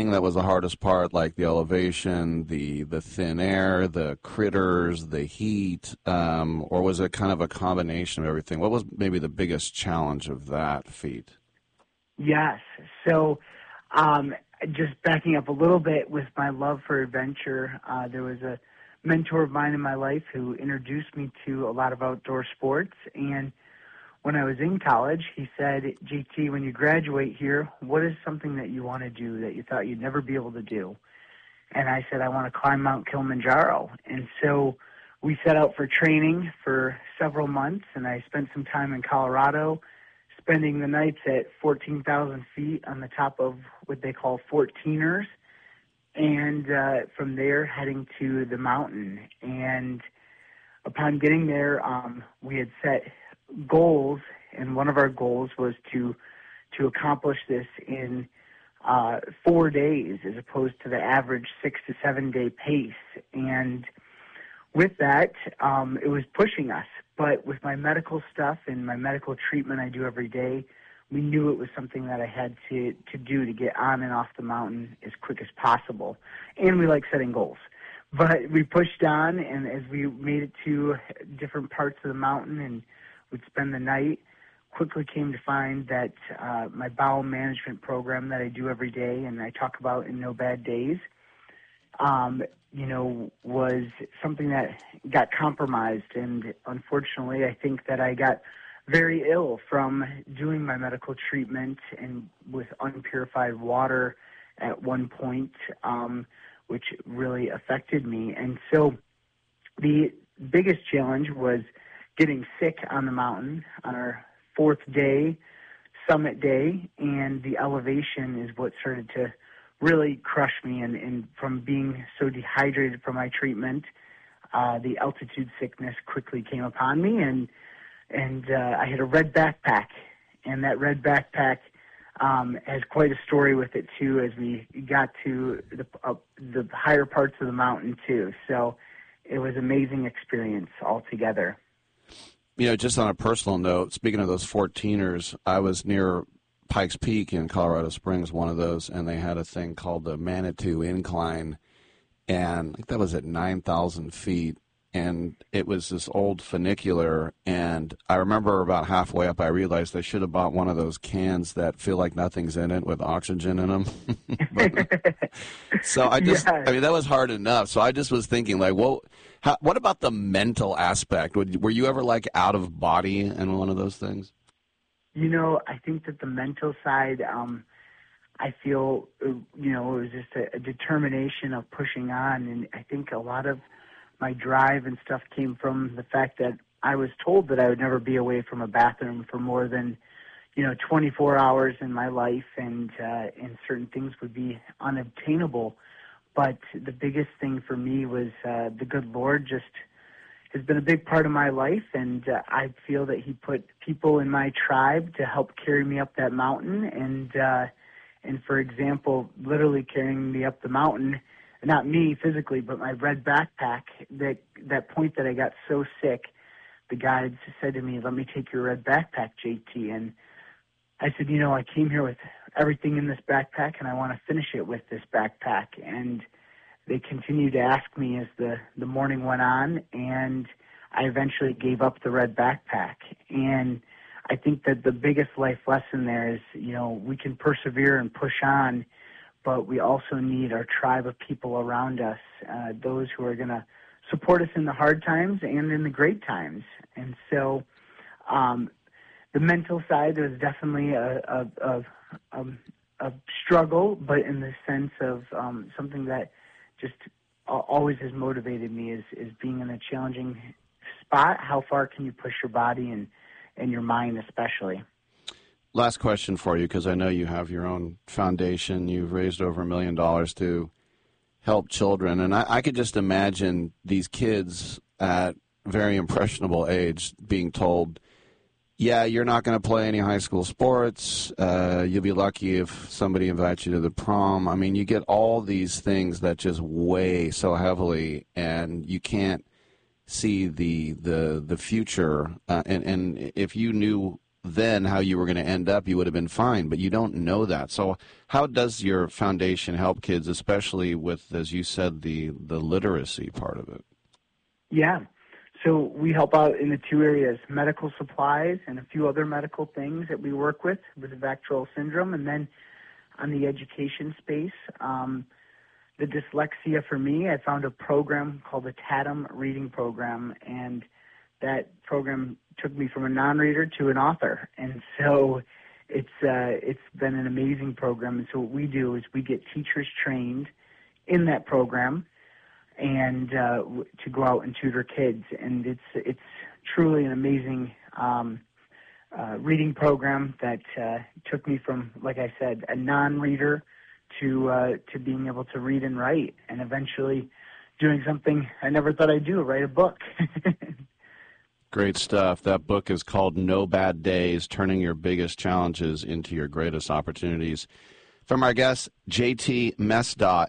thing that was the hardest part, like the elevation, the thin air, the critters, the heat, or was it kind of a combination of everything? What was maybe the biggest challenge of that feat? Yes. So just backing up a little bit with my love for adventure, there was a mentor of mine in my life who introduced me to a lot of outdoor sports. And when I was in college, he said, JT, when you graduate here, what is something that you want to do that you thought you'd never be able to do? And I said, I want to climb Mount Kilimanjaro. And so we set out for training for several months, and I spent some time in Colorado, spending the nights at 14,000 feet on the top of what they call 14ers, and from there heading to the mountain. And upon getting there, we had set goals, and one of our goals was to accomplish this in 4 days as opposed to the average 6 to 7 day pace. And with that, it was pushing us. But with my medical stuff and my medical treatment I do every day, we knew it was something that I had to do to get on and off the mountain as quick as possible. And we like setting goals. But we pushed on, and as we made it to different parts of the mountain and would spend the night, quickly came to find that my bowel management program that I do every day and I talk about in No Bad Days, was something that got compromised. And unfortunately, I think that I got very ill from doing my medical treatment and with unpurified water at one point, which really affected me. And so the biggest challenge was getting sick on the mountain on our 4th day, summit day, and the elevation is what started to really crush me. And from being so dehydrated from my treatment, the altitude sickness quickly came upon me, and I had a red backpack, and that red backpack has quite a story with it too as we got to the higher parts of the mountain too. So it was an amazing experience altogether. Just on a personal note, speaking of those 14ers, I was near Pikes Peak in Colorado Springs, one of those, and they had a thing called the Manitou Incline, and I think that was at 9,000 feet, and it was this old funicular, and I remember about halfway up I realized I should have bought one of those cans that feel like nothing's in it with oxygen in them. So that was hard enough, so I just was thinking, like, well, what about the mental aspect? Were you ever, like, out of body in one of those things? I think that the mental side, I feel, it was just a determination of pushing on. And I think a lot of my drive and stuff came from the fact that I was told that I would never be away from a bathroom for more than, 24 hours in my life, and certain things would be unobtainable. But the biggest thing for me was the good Lord just has been a big part of my life, and I feel that he put people in my tribe to help carry me up that mountain, and for example, literally carrying me up the mountain, not me physically, but my red backpack. That point that I got so sick, the guides said to me, "Let me take your red backpack, JT." And I said, I came here with everything in this backpack, and I want to finish it with this backpack. And they continued to ask me as the morning went on, and I eventually gave up the red backpack. And I think that the biggest life lesson there is, we can persevere and push on, but we also need our tribe of people around us, those who are going to support us in the hard times and in the great times. And so the mental side was definitely a struggle, but in the sense of something that just always has motivated me is being in a challenging spot. How far can you push your body and your mind especially? Last question for you, because I know you have your own foundation. You've raised over $1 million to help children, and I could just imagine these kids at very impressionable age being told, yeah, you're not going to play any high school sports. You'll be lucky if somebody invites you to the prom. I mean, you get all these things that just weigh so heavily, and you can't see the future. And if you knew then how you were going to end up, you would have been fine, but you don't know that. So how does your foundation help kids, especially with, as you said, the literacy part of it? Yeah. So we help out in the two areas, medical supplies and a few other medical things that we work with VAC-Trurell syndrome. And then on the education space, the dyslexia for me, I found a program called the TADM Reading Program, and that program took me from a non-reader to an author. And so it's been an amazing program. And so what we do is we get teachers trained in that program and to go out and tutor kids. And it's truly an amazing reading program that took me from, like I said, a non-reader to being able to read and write, and eventually doing something I never thought I'd do, write a book. Great stuff. That book is called No Bad Days, Turning Your Biggest Challenges into Your Greatest Opportunities. From our guest, JT Mesdagh,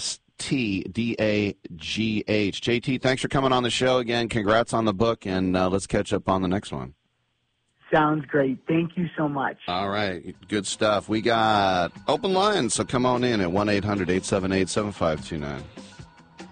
M-E-S-T-D-A-G-H. JT, thanks for coming on the show again. Congrats on the book, and let's catch up on the next one. Sounds great. Thank you so much. All right. Good stuff. We got open lines, so come on in at 1-800-878-7529.